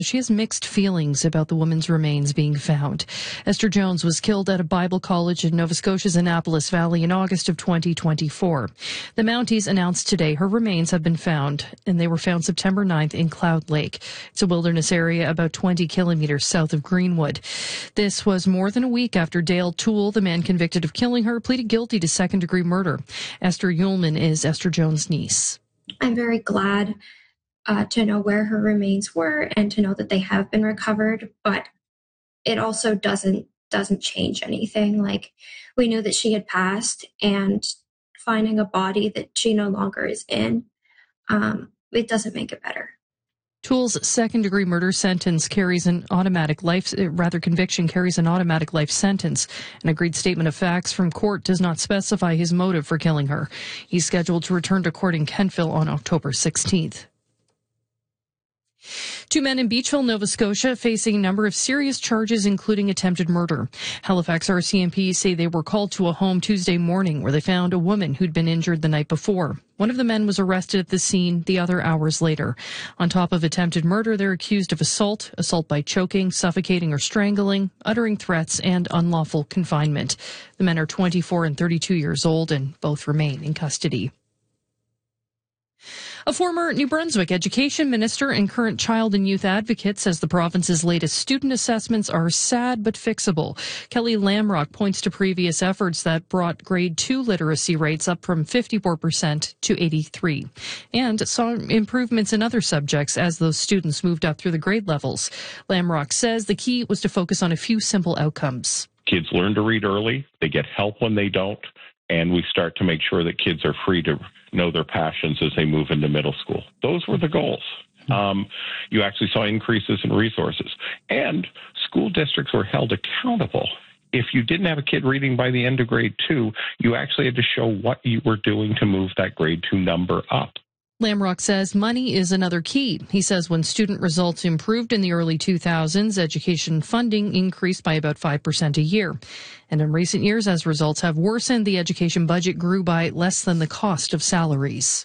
She has mixed feelings about the woman's remains being found. Esther Jones was killed at a Bible college in Nova Scotia's Annapolis Valley in August of 2024. The Mounties announced today her remains have been found, and they were found September 9th in Cloud Lake. It's a wilderness area about 20 kilometers south of Greenwood. This was more than a week after Dale Toole, the man convicted of killing her, pleaded guilty to second-degree murder. Esther Uhlman is Esther Jones' niece. I'm very glad to know where her remains were and to know that they have been recovered, but it also doesn't change anything. Like, we knew that she had passed, and finding a body that she no longer is in, it doesn't make it better. Toole's second-degree murder sentence carries an automatic conviction carries an automatic life sentence. An agreed statement of facts from court does not specify his motive for killing her. He's scheduled to return to court in Kentville on October 16th. Two men in Beachville, Nova Scotia, facing a number of serious charges, including attempted murder. Halifax RCMP say they were called to a home Tuesday morning where they found a woman who'd been injured the night before. One of the men was arrested at the scene, the other hours later. On top of attempted murder, they're accused of assault by choking, suffocating or strangling, uttering threats, and unlawful confinement. The men are 24 and 32 years old and both remain in custody. A former New Brunswick education minister and current child and youth advocate says the province's latest student assessments are sad but fixable. Kelly Lamrock points to previous efforts that brought grade 2 literacy rates up from 54% to 83% and saw improvements in other subjects as those students moved up through the grade levels. Lamrock says the key was to focus on a few simple outcomes. Kids learn to read early, they get help when they don't, and we start to make sure that kids are free to know their passions as they move into middle school. Those were the goals. You actually saw increases in resources, and school districts were held accountable. If you didn't have a kid reading by the end of grade 2, you actually had to show what you were doing to move that grade 2 number up. Lamrock says money is another key. He says when student results improved in the early 2000s, education funding increased by about 5% a year. And in recent years, as results have worsened, the education budget grew by less than the cost of salaries.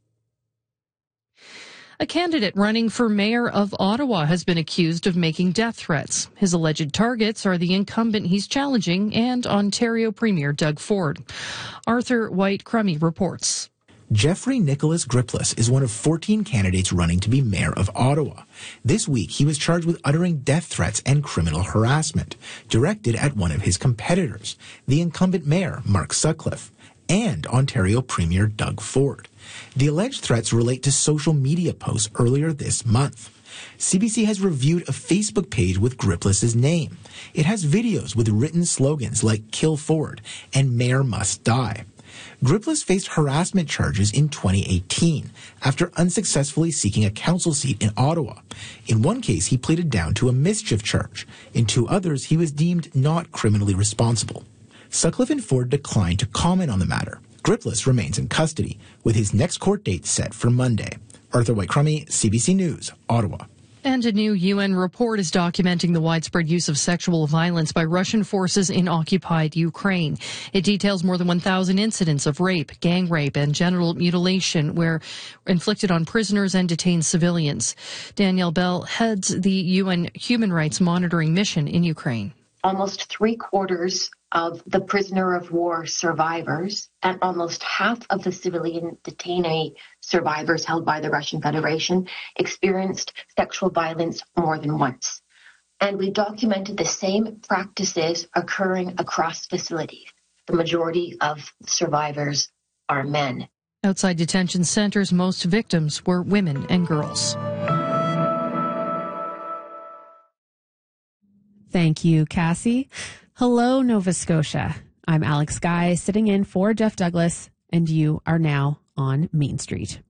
A candidate running for mayor of Ottawa has been accused of making death threats. His alleged targets are the incumbent he's challenging and Ontario Premier Doug Ford. Arthur White-Crummey reports. Jeffrey Nicholas Gripless is one of 14 candidates running to be mayor of Ottawa. This week, he was charged with uttering death threats and criminal harassment directed at one of his competitors, the incumbent mayor, Mark Sutcliffe, and Ontario Premier Doug Ford. The alleged threats relate to social media posts earlier this month. CBC has reviewed a Facebook page with Gripless's name. It has videos with written slogans like "Kill Ford" and "Mayor Must Die." Gripless faced harassment charges in 2018 after unsuccessfully seeking a council seat in Ottawa. In one case, he pleaded down to a mischief charge. In two others, he was deemed not criminally responsible. Sutcliffe and Ford declined to comment on the matter. Gripless remains in custody, with his next court date set for Monday. Arthur White-Crummey, CBC News, Ottawa. And a new UN report is documenting the widespread use of sexual violence by Russian forces in occupied Ukraine. It details more than 1,000 incidents of rape, gang rape, and genital mutilation were inflicted on prisoners and detained civilians. Danielle Bell heads the UN Human Rights Monitoring Mission in Ukraine. Almost 3/4 of the prisoner of war survivors and almost half of the civilian detainee survivors held by the Russian Federation experienced sexual violence more than once. And we documented the same practices occurring across facilities. The majority of survivors are men. Outside detention centers, most victims were women and girls. Thank you, Cassie. Hello, Nova Scotia. I'm Alex Guy, sitting in for Jeff Douglas, and you are now on Main Street.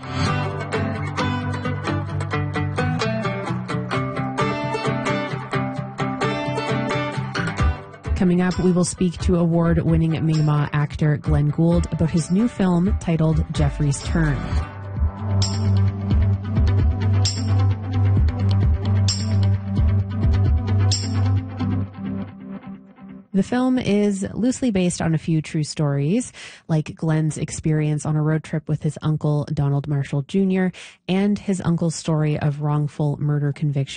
Coming up, we will speak to award-winning Mi'kmaq actor Glenn Gould about his new film titled Jeffrey's Turn. The film is loosely based on a few true stories, like Glenn's experience on a road trip with his uncle, Donald Marshall Jr., and his uncle's story of wrongful murder conviction